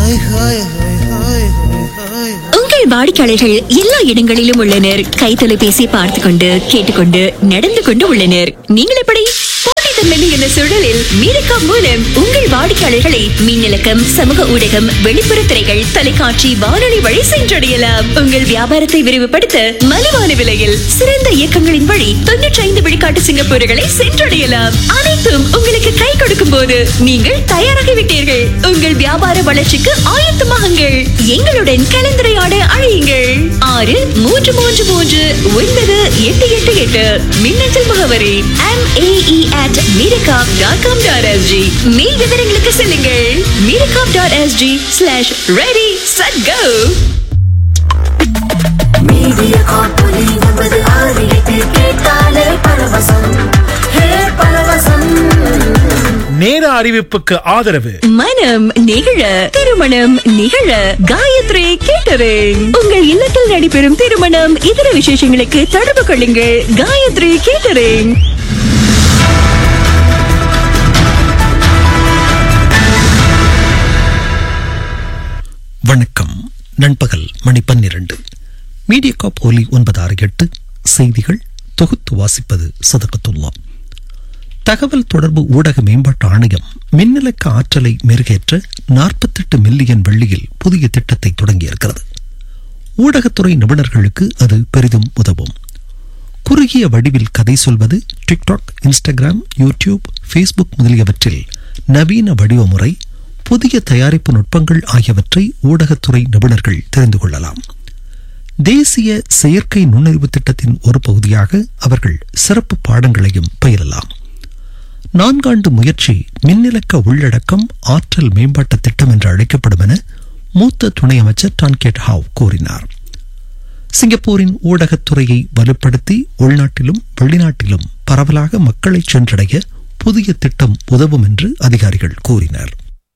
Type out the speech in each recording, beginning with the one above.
உங்கள் வாடிக்கையாளர்கள் எல்லா இடங்களிலும் உள்ளனர். கைத்தொலைபேசி பார்த்து கொண்டு கேட்டுக்கொண்டு நடந்து கொண்டு உள்ளனர். நீங்கள் எப்படி? போட்டித்தன்மை என்ற சூழலில் மீரக்கா மூலம் உங்கள் வாடிக்கையாளர்களை மின்னலக்கம், சமூக ஊடகம், வெளிப்புற திரைகள், தொலைக்காட்சி, வானொலி வழி சென்றடையலாம். உங்கள் வியாபாரத்தை விரிவுபடுத்த மலிவான விலையில் சிறந்த இயக்கங்களின் வழி 95 விழுக்காட்டு சிங்கப்பூர்களை சென்றடையலாம். அனைத்தும் உங்களுக்கு கை கொடுக்கும் போது நீங்கள் தயாராகிவிட்டீர்கள். உங்கள் வியாபார வளர்ச்சிக்கு ஆயத்தமாகுங்கள். எங்களுடன் கலந்துரையாட அழையுங்கள். 63339888 மின்னஞ்சல் முகவரி MAE@miracom.com.sg. மேல் விவரங்களுக்கு செல்லுங்கள். miracom.sg/ready-set-go. நேர அறிவிப்புக்கு ஆதரவு மனம் நிகழ, திருமணம் நிகழ காயத்ரி கேட்டரிங். உங்கள் இல்லத்தில் நடைபெறும் திருமணம், இதர விசேஷங்களுக்கு தொடர்பு கொள்ளுங்கள். காயத்ரி கேட்டரிங். வணக்கம். நண்பகல் மணி 12. மீடியாகாப் ஒலி 968 செய்திகள் தொகுத்து வாசிப்பது சதகத்துல்லா. தகவல் தொடர்பு ஊடக மேம்பாட்டு ஆணையம் மின்னலக்க ஆற்றலை மெருகேற்ற 48 மில்லியன் வெள்ளியில் புதிய திட்டத்தை தொடங்கியிருக்கிறது. ஊடகத்துறை நிபுணர்களுக்கு அது பெரிதும் உதவும். குறுகிய வடிவில் கதை சொல்வது, டிக்டாக், இன்ஸ்டாகிராம், யூடியூப், ஃபேஸ்புக் முதலியவற்றில் நவீன வடிவ முறை, புதிய தயாரிப்பு நுட்பங்கள் ஆகியவற்றை ஊடகத்துறை நிபுணர்கள் தெரிந்து கொள்ளலாம். தேசிய செயற்கை நுண்ணறிவு திட்டத்தின் ஒரு பகுதியாக அவர்கள் சிறப்பு பாடங்களையும் பயிலலாம். 4 ஆண்டு முயற்சி மின்னிலக்க உள்ளடக்கம் ஆற்றல் மேம்பாட்டு திட்டம் என்று அழைக்கப்படும் என மூத்த துணை அமைச்சர் டான்கேட் ஹாவ் கூறினார். சிங்கப்பூரின் ஊடகத்துறையை வலுப்படுத்தி உள்நாட்டிலும் வெளிநாட்டிலும் பரவலாக மக்களை சென்றடைய புதிய திட்டம் உதவும் என்று அதிகாரிகள் கூறினர்.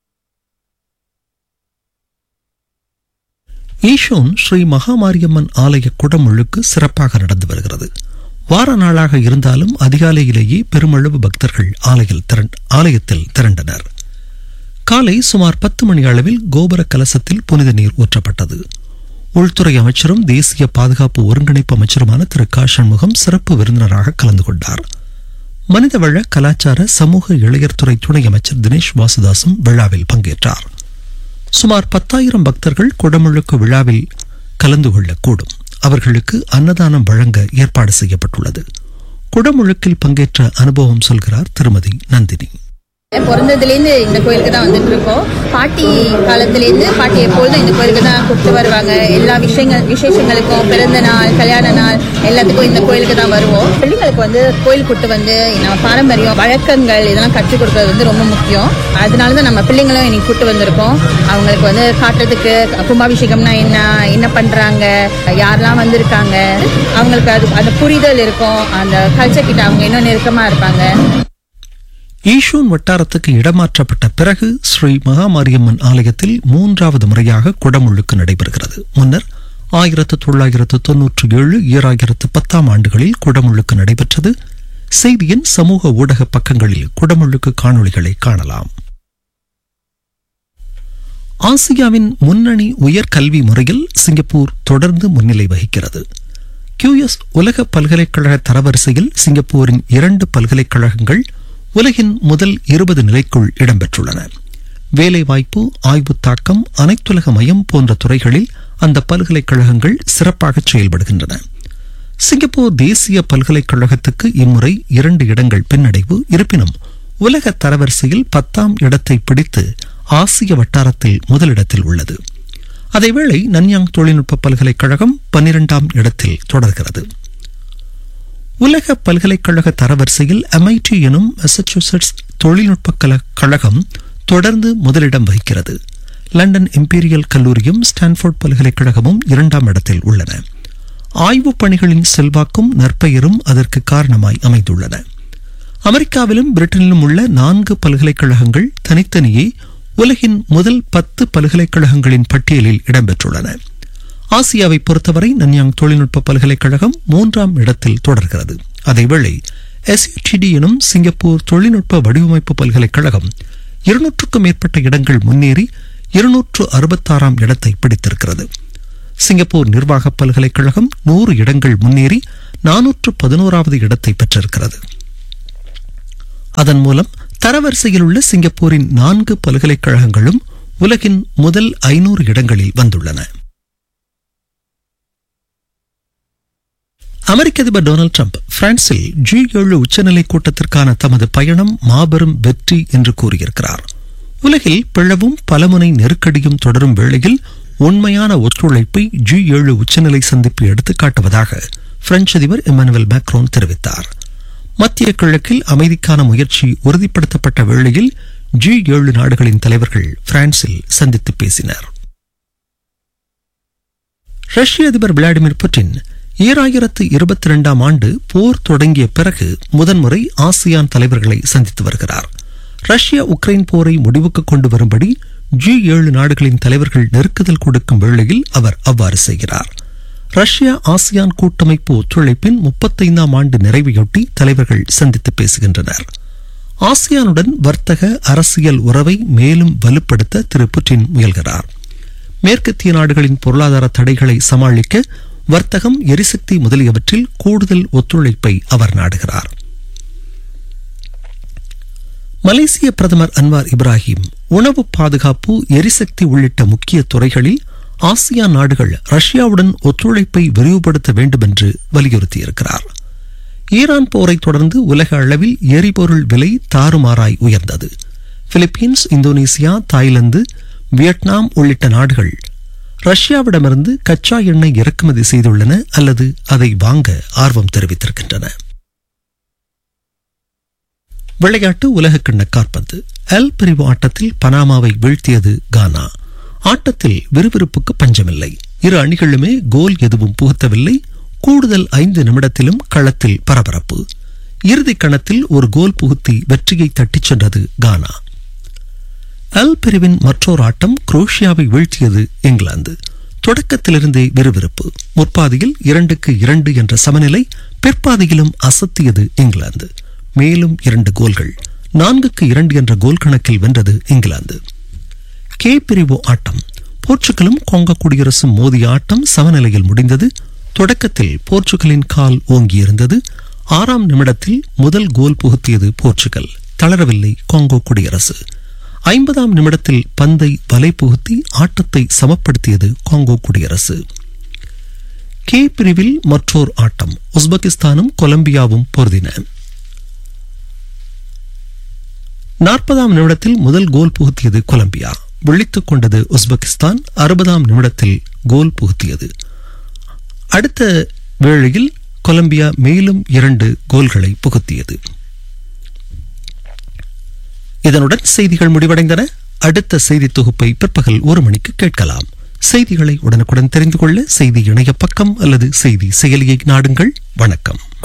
ஈஷோன் ஸ்ரீ மகாமாரியம்மன் ஆலய குடமுழுக்கு சிறப்பாக நடந்து வருகிறது. வார நாளாக இருந்தாலும் அதிகாலையிலேயே பெருமளவு பக்தர்கள் ஆலயத்தில் திரண்டனர். காலை சுமார் 10 மணி அளவில் கோபுர கலசத்தில் புனித நீர் ஊற்றப்பட்டது. உள்துறை அமைச்சரும் தேசிய பாதுகாப்பு ஒருங்கிணைப்பு அமைச்சருமான திரு கா சண்முகம் சிறப்பு விருந்தினராக கலந்து கொண்டார். மனிதவள, கலாச்சார, சமூக இளையர் துறை துணை அமைச்சர் தினேஷ் வாசுதாசும் விழாவில் பங்கேற்றார். சுமார் 10,000 பக்தர்கள் குடமுழுக்கு விழாவில் கலந்து கொள்ளக்கூடும். அவர்களுக்கு அன்னதானம் வழங்க ஏற்பாடு செய்யப்பட்டுள்ளது. குடமுழுக்கில் பங்கேற்ற அனுபவம் சொல்கிறார் திருமதி நந்தினி. பிறந்ததுலேருந்து இந்த கோயிலுக்கு தான் வந்துட்டு இருக்கோம். பாட்டி காலத்திலேருந்து பாட்டி எப்பொழுதும் இந்த கோயிலுக்கு தான் கூப்பிட்டு வருவாங்க. எல்லா விசேஷங்களுக்கும், பிறந்த நாள், கல்யாண நாள் எல்லாத்துக்கும் இந்த கோயிலுக்கு தான் வருவோம். பிள்ளைங்களுக்கு வந்து கோயில் கூட்டு வந்து நம்ம பாரம்பரியம், வழக்கங்கள் இதெல்லாம் கற்றுக் கொடுக்கறது வந்து ரொம்ப முக்கியம். அதனால தான் நம்ம பிள்ளைங்களும் இன்னைக்கு கூட்டு வந்திருக்கோம். அவங்களுக்கு வந்து காட்டுறதுக்கு கும்பாபிஷேகம்னா என்ன பண்றாங்க, யாரெல்லாம் வந்திருக்காங்க, அவங்களுக்கு அது அந்த புரிதல் இருக்கும். அந்த கல்ச்சர் கிட்ட அவங்க இன்னும் நெருக்கமா இருப்பாங்க. ஈஷூன் வட்டாரத்துக்கு இடமாற்றப்பட்ட பிறகு ஸ்ரீ மகாமாரியம்மன் ஆலயத்தில் 3வது முறையாக குடமுழுக்கு நடைபெறுகிறது. முன்னர் 1997, 2010 ஆண்டுகளில் குடமுழுக்கு நடைபெற்றது. செய்தியின் சமூக ஊடக பக்கங்களில் குடமுழுக்கு காணொளிகளை காணலாம். ஆசியாவின் முன்னணி உயர்கல்வி முறையில் சிங்கப்பூர் தொடர்ந்து முன்னிலை வகிக்கிறது. QS உலக பல்கலைக்கழக தரவரிசையில் சிங்கப்பூரின் 2 பல்கலைக்கழகங்கள் உலகின் முதல் 20 நிலைக்குள் இடம்பெற்றுள்ளன. வேலைவாய்ப்பு, ஆய்வு தாக்கம், அனைத்துலக மயம் போன்ற துறைகளில் அந்த பல்கலைக்கழகங்கள் சிறப்பாக செயல்படுகின்றன. சிங்கப்பூர் தேசிய பல்கலைக்கழகத்துக்கு இம்முறை 2 இடங்கள் பின்னடைவு. இருப்பினும் உலக தரவரிசையில் 10ஆம் இடத்தை பிடித்து ஆசிய வட்டாரத்தில் முதலிடத்தில் உள்ளது. அதேவேளை நன்யாங் தொழில்நுட்ப பல்கலைக்கழகம் 12ஆம் இடத்தில் தொடர்கிறது. உலக பல்கலைக்கழக தரவரிசையில் MIT எனும் மெசச்சூசெட்ஸ் தொழில்நுட்ப கழகம் தொடர்ந்து முதலிடம் வகிக்கிறது. லண்டன் இம்பீரியல் கல்லூரியும் ஸ்டான்ஃபோர்ட் பல்கலைக்கழகமும் 2ஆம் இடத்தில் உள்ளன. ஆய்வுப் பணிகளின் செல்வாக்கும் நற்பெயரும் அதற்கு காரணமாய் அமைந்துள்ளன. அமெரிக்காவிலும் பிரிட்டனிலும் உள்ள 4 பல்கலைக்கழகங்கள் தனித்தனியே உலகின் முதல் 10 பல்கலைக்கழகங்களின் பட்டியலில் இடம்பெற்றுள்ளன. ஆசியாவை பொறுத்தவரை நன்யாங் தொழில்நுட்ப பல்கலைக்கழகம் 3ஆம் இடத்தில் தொடர்கிறது. அதேவேளை SUTD எனும் சிங்கப்பூர் தொழில்நுட்ப வடிவமைப்பு பல்கலைக்கழகம் 200க்கும் மேற்பட்ட இடங்கள் முன்னேறி 266ஆம் இடத்தை பிடித்திருக்கிறது. சிங்கப்பூர் நிர்வாக பல்கலைக்கழகம் 100 இடங்கள் முன்னேறி 411வது இடத்தை பெற்றிருக்கிறது. அதன் மூலம் தரவரிசையில் உள்ள சிங்கப்பூரின் 4 பல்கலைக்கழகங்களும் உலகின் முதல் 500 இடங்களில் வந்துள்ளன. அமெரிக்க அதிபர் டொனால்ட் ட்ரம்ப் பிரான்சில் G7 உச்சநிலை கூட்டத்திற்கான தமது பயணம் மாபெரும் வெற்றி என்று கூறியிருக்கிறார். உலகில் பிளவும் பலமுனை நெருக்கடியும் தொடரும் வேளையில் உண்மையான ஒத்துழைப்பை G7 உச்சநிலை சந்திப்பு எடுத்துக்காட்டுவதாக பிரெஞ்சு அதிபர் இமானுவேல் மேக்ரோன் தெரிவித்தார். மத்திய கிழக்கில் அமைதிக்கான முயற்சி உறுதிப்படுத்தப்பட்ட வேளையில் G7 நாடுகளின் தலைவர்கள் பிரான்சில் சந்தித்து பேசினர். ரஷ்ய அதிபர் விளாடிமிர் புட்டின் 2022ஆம் ஆண்டு போர் தொடங்கிய பிறகு முதன்முறை ஆசியான் தலைவர்களை சந்தித்து வருகிறார். ரஷ்யா உக்ரைன் போரை முடிவுக்கு கொண்டு வரும்படி G7 நாடுகளின் தலைவர்கள் நெருக்குதல் கொடுக்கும் வேளையில் அவர் அவ்வாறு செய்கிறார். ரஷ்யா ஆசியான் கூட்டமைப்பு ஒத்துழைப்பின் 35ஆம் ஆண்டு நிறைவையொட்டி தலைவர்கள் சந்தித்து பேசுகின்றனர். ஆசியானுடன் வர்த்தக அரசியல் உறவை மேலும் வலுப்படுத்த திரு புட்டின் முயல்கிறார். மேற்கத்திய நாடுகளின் பொருளாதார தடைகளை சமாளிக்க வர்த்தகம், எரிசக்தி முதலியவற்றில் கூடுதல் ஒத்துழைப்பை அவர் நாடுகிறார். மலேசிய பிரதமர் அன்வார் இப்ராஹிம் உணவு பாதுகாப்பு, எரிசக்தி உள்ளிட்ட முக்கிய துறைகளில் ஆசியான் நாடுகள் ரஷ்யாவுடன் ஒத்துழைப்பை விரிவுபடுத்த வேண்டும் என்று வலியுறுத்தியிருக்கிறார். ஈரான் போரை தொடர்ந்து உலக அளவில் எரிபொருள் விலை தாறுமாறாய் உயர்ந்தது. பிலிப்பீன்ஸ், இந்தோனேசியா, தாய்லாந்து, வியட்நாம் உள்ளிட்ட நாடுகள் ரஷ்யாவிடமிருந்து கச்சா எண்ணெய் இறக்குமதி செய்துள்ளன அல்லது அதை வாங்க ஆர்வம் தெரிவித்திருக்கின்றன. விளையாட்டு. உலகக்கிண்ண கால்பந்து. எல் பிரிவு ஆட்டத்தில் பனாமாவை வீழ்த்தியது கானா. ஆட்டத்தில் விறுவிறுப்புக்கு பஞ்சமில்லை. இரு அணிகளுமே கோல் எதுவும் புகுத்தவில்லை. கூடுதல் 5 நிமிடத்திலும் களத்தில் பரபரப்பு. இறுதி கணத்தில் ஒரு கோல் புகுத்தி வெற்றியை தட்டிச் சென்றது கானா. எல் பிரிவின் மற்றொரு ஆட்டம் குரோஷியாவை வீழ்த்தியது இங்கிலாந்து. தொடக்கத்திலிருந்தே விறுவிறுப்பு. முற்பாதியில் 2-2 என்ற சமநிலை. பிற்பாதியிலும் அசத்தியது இங்கிலாந்து. மேலும் 2 கோல்கள். 4-2 என்ற கோல் கணக்கில் வென்றது இங்கிலாந்து. கே பிரிவு ஆட்டம். போர்ச்சுகலும் காங்கோ குடியரசும் மோதிய ஆட்டம் சமநிலையில் முடிந்தது. தொடக்கத்தில் போர்ச்சுகலின் கால் ஓங்கியிருந்தது. 6ஆம் நிமிடத்தில் முதல் கோல் புகுத்தியது போர்ச்சுகல். தளரவில்லை காங்கோ குடியரசு. 50ஆம் நிமிடத்தில் பந்தை வலை புகுத்தி ஆட்டத்தை சமப்படுத்தியது காங்கோ குடியரசு. கே பிரிவில் மற்றோர் ஆட்டம். உஸ்பெகிஸ்தானும் கொலம்பியாவும் பொருதின. 40ஆம் நிமிடத்தில் முதல் கோல் புகுத்தியது கொலம்பியா. விழித்துக் கொண்டது உஸ்பெகிஸ்தான். 60ஆம் நிமிடத்தில் கோல் புகுத்தியது. அடுத்த வேளையில் கொலம்பியா மேலும் 2 கோல்களை புகுத்தியது. இதனுடன் செய்திகள் முடிவடைந்தன. அடுத்த செய்தி தொகுப்பை பிற்பகல் 1 மணிக்கு கேட்கலாம். செய்திகளை உடனுக்குடன் தெரிந்து கொள்ள செய்தி இணைய பக்கம் அல்லது செய்தி செயலியை நாடுங்கள். வணக்கம்.